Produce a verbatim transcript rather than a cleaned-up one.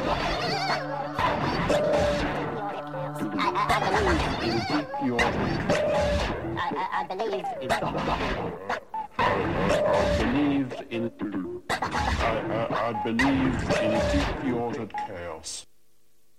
I believe in I believed in I, I, I believe in deeply ordered chaos.